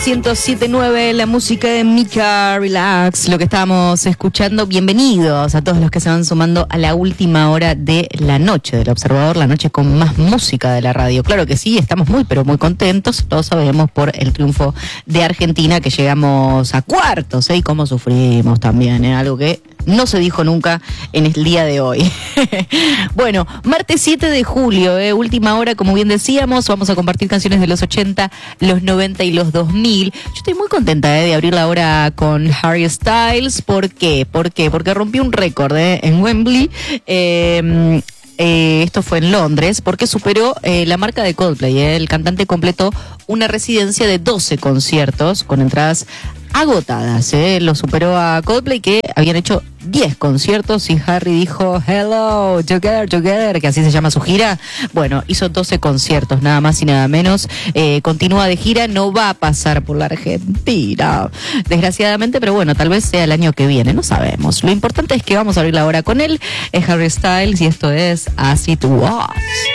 107.9, la música de Mika Relax, lo que estábamos escuchando. Bienvenidos a todos los que se van sumando a la última hora de la noche del Observador, la noche con más música de la radio. Claro que sí, estamos muy pero muy contentos, todos sabemos, por el triunfo de Argentina, que llegamos a cuartos, y cómo sufrimos también, algo que no se dijo nunca en el día de hoy. Bueno, martes 7 de julio, última hora, como bien decíamos, vamos a compartir canciones de los 80, los 90 y los 2000. Yo estoy muy contenta de abrir la hora con Harry Styles. ¿Por qué? Porque rompió un récord en Wembley. Esto fue en Londres, porque superó la marca de Coldplay. El cantante completó una residencia de 12 conciertos con entradas agotadas. Lo superó a Coldplay, que habían hecho 10 conciertos, y Harry dijo hello, together, que así se llama su gira. Bueno, hizo 12 conciertos, nada más y nada menos. Continúa de gira, no va a pasar por la Argentina, desgraciadamente, pero bueno, tal vez sea el año que viene, no sabemos. Lo importante es que vamos a abrir la hora con él. Es Harry Styles y esto es As It Was.